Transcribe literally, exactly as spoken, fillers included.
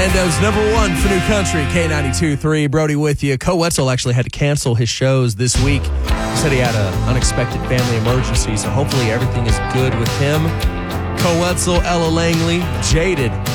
Orlando's number one for New Country, K ninety-two point three. Brody with you. Co Wetzel actually had to cancel his shows this week. He said he had an unexpected family emergency, so hopefully everything is good with him. Co Wetzel, Ella Langley, Jaded,